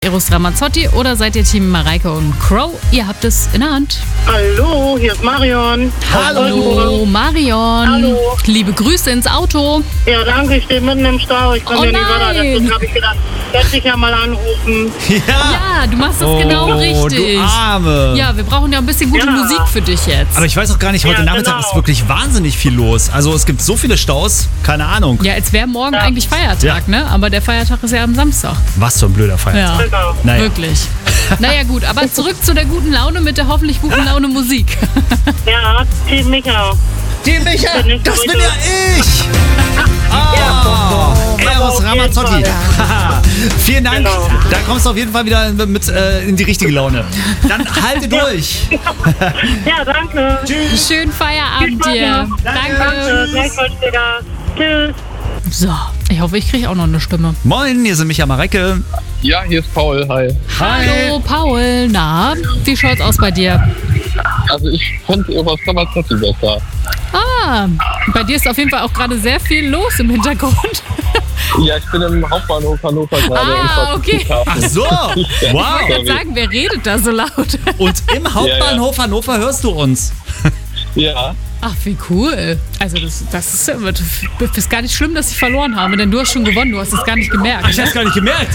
Eros Ramazzotti oder seid ihr Team Mareike und Crow? Ihr habt es in der Hand. Hallo, hier ist Marion. Hallo Marion. Hallo. Liebe Grüße ins Auto. Ja, danke, ich stehe mitten im Stau. Ich komme Oh ja nicht weiter. nein. Deswegen habe ich gedacht, werde ich ja mal anrufen. Ja, du machst das genau richtig. Du Arme. Ja, wir brauchen ja ein bisschen gute Ja. Musik für dich jetzt. Aber ich weiß auch gar nicht, heute Ja, Nachmittag genau. ist wirklich wahnsinnig viel los. Also es gibt so viele Staus, keine Ahnung. Ja, es wäre morgen eigentlich Feiertag, Ja. ne? Aber der Feiertag ist ja am Samstag. Was für ein blöder Feiertag. Ja, Genau. Naja. wirklich. Naja gut, aber zurück zu der guten Laune mit der hoffentlich guten Laune Musik. Ja, Team Micha. Die Micha, das bin ja ich! Eros auf jeden Ramazzotti. Fall. Vielen Dank. Genau. Da kommst du auf jeden Fall wieder mit in die richtige Laune. Dann halte durch. Ja, danke. Tschüss. Schönen Feierabend dir. Danke, Danke. gleichfalls wieder. Tschüss. So, ich hoffe, ich kriege auch noch eine Stimme. Moin, hier sind Micha Mareike. Ja, hier ist Paul, hi. Hallo Paul, na, wie schaut's aus bei dir? Also ich finde Eros Ramazzotti besser. Ah, bei dir ist auf jeden Fall auch gerade sehr viel los im Hintergrund. Ja, ich bin im Hauptbahnhof Hannover gerade. Ah, okay. Ach so. Ich wollte Wow. gerade sagen, wer redet da so laut? Und im Hauptbahnhof Hannover hörst du uns. Ja, Ach, wie cool. Also das ist gar nicht schlimm, dass ich verloren habe, denn du hast schon gewonnen, du hast es gar nicht gemerkt. Ich hab's gar nicht gemerkt.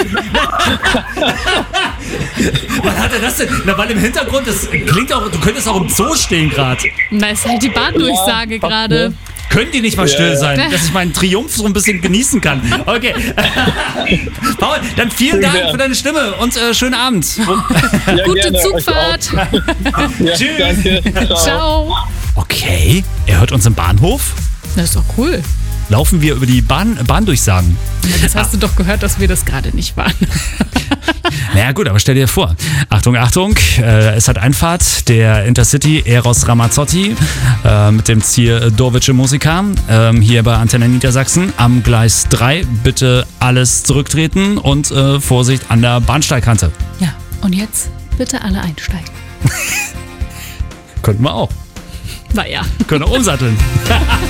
Was hat er das denn? Na, weil im Hintergrund, das klingt auch, du könntest auch im Zoo stehen gerade. Na, ist halt die Bahndurchsage Ja, gerade. Können die nicht mal still ja. sein, dass ich meinen Triumph so ein bisschen genießen kann? Okay. Paul, dann vielen Dank für deine Stimme und schönen Abend. ja Gute gerne, Zugfahrt. euch auch. Ja, Tschüss. danke. Ciao. Ciao. Okay, er hört uns im Bahnhof. Das ist doch cool. Laufen wir über die Bahndurchsagen. Das hast du doch gehört, dass wir das gerade nicht waren. Naja gut, aber stell dir vor. Achtung, Achtung, es hat Einfahrt der Intercity Eros Ramazzotti mit dem Ziel Dorwitsche Musica hier bei Antenne Niedersachsen am Gleis 3. Bitte alles zurücktreten und Vorsicht an der Bahnsteigkante. Ja, und jetzt bitte alle einsteigen. Könnten wir auch. Naja. Können wir umsatteln.